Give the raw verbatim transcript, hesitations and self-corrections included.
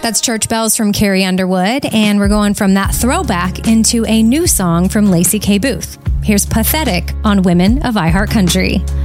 That's Church Bells from Carrie Underwood, and we're going from that throwback into a new song from Lacey K. Booth. Here's Pathetic on Women of iHeart Country.